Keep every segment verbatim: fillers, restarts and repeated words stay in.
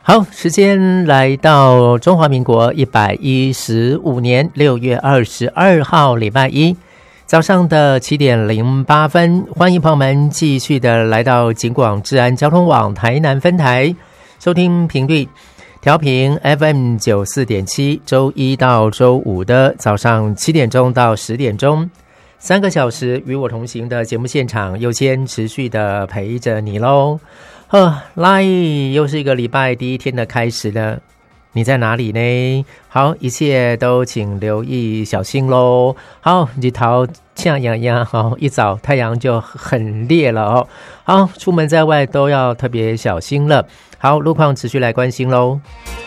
好，时间来到中华民国一百一十五年六月二十二号礼拜一早上的七点零八分，欢迎朋友们继续的来到警广治安交通网台南分台，收听频率调频 F M 九十四点七， 周一到周五的早上七点钟到十点钟，三个小时与我同行的节目现场，优先持续的陪着你咯。呵，来，又是一个礼拜第一天的开始了，你在哪里呢？好，一切都请留意小心咯。好，日头像阳阳，好，一早太阳就很烈了哦。好，出门在外都要特别小心了。好，路况持续来关心咯。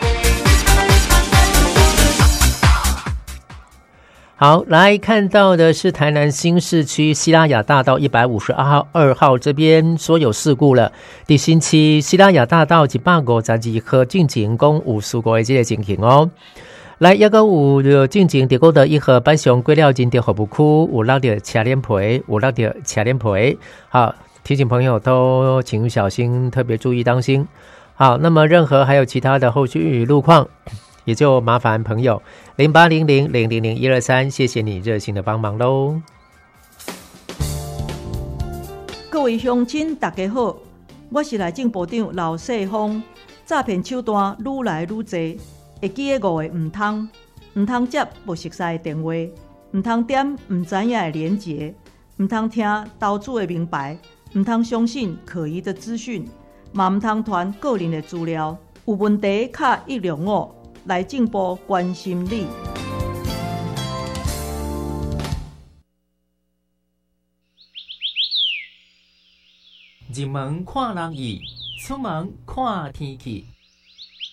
好，来看到的是台南新市区西拉雅大道一百五十二号二号这边说有事故了。第星期西拉雅大道一百五十二号进前讲有事故的这个情形哦。来，也有有进前伫高德一号北上过了进到服务区，有落到车链皮，有落到车链皮。好，提醒朋友都请小心，特别注意当心。好，那么任何还有其他的后续路况，也就麻烦朋友零八零零零零零一二三，谢谢你热心的帮忙喽。 各位乡亲大家好，我是内政部长刘世芳。诈骗手段愈来愈多，会记得五个唔通，唔通接不熟悉的电话，唔通点唔知影的连结，唔通听投资的名牌，唔通相信可疑的资讯，嘛唔通传个人的资料。有问题卡一零五。内政部关心你。 入门看人意，出门看天气。